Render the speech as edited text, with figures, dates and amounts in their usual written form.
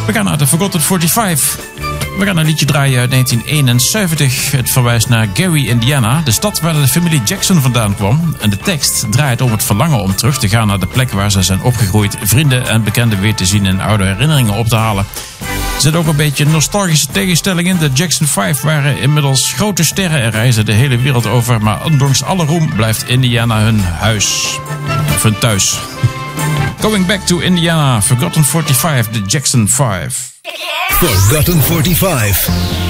We gaan naar de Forgotten 45. We gaan een liedje draaien uit 1971. Het verwijst naar Gary, Indiana, de stad waar de familie Jackson vandaan kwam. En de tekst draait om het verlangen om terug te gaan naar de plek waar ze zijn opgegroeid, vrienden en bekenden weer te zien en oude herinneringen op te halen. Er zit ook een beetje een nostalgische tegenstelling in. De Jackson 5 waren inmiddels grote sterren en reizen de hele wereld over. Maar ondanks alle roem blijft Indiana hun huis. Of hun thuis. Going back to Indiana, Forgotten 45, the Jackson 5. Forgotten 45.